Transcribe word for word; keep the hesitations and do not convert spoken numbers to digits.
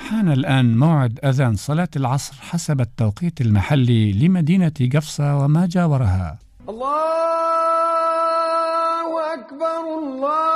حان الآن موعد أذان صلاة العصر حسب التوقيت المحلي لمدينة قفصة وما جاورها. الله أكبر الله